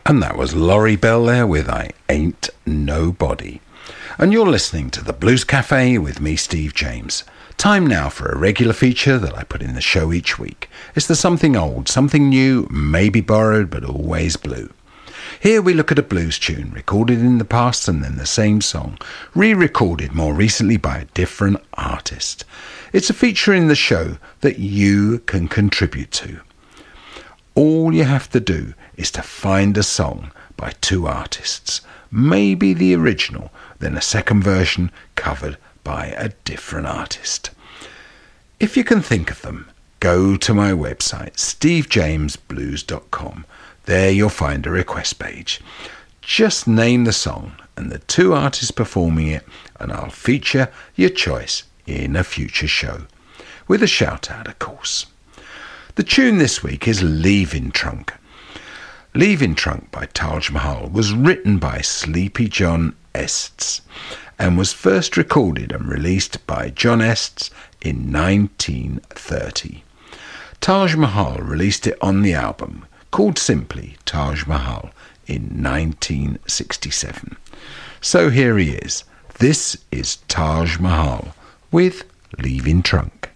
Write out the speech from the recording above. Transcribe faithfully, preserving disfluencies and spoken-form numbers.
And that was Laurie Bell there with I Ain't Nobody. And you're listening to the Blues Cafe with me, Steve James. Time now for a regular feature that I put in the show each week. It's the something old, something new, maybe borrowed, but always blue. Here we look at a blues tune recorded in the past and then the same song, re-recorded more recently by a different artist. It's a feature in the show that you can contribute to. All you have to do is to find a song by two artists, maybe the original, then a second version covered by a different artist. If you can think of them, go to my website, steve james blues dot com. There you'll find a request page. Just name the song and the two artists performing it, and I'll feature your choice in a future show. With a shout out, of course. The tune this week is Leaving Trunk. Leaving Trunk by Taj Mahal was written by Sleepy John Estes and was first recorded and released by John Estes in nineteen thirty. Taj Mahal released it on the album called simply Taj Mahal in nineteen sixty-seven. So here he is. This is Taj Mahal with Leaving Trunk.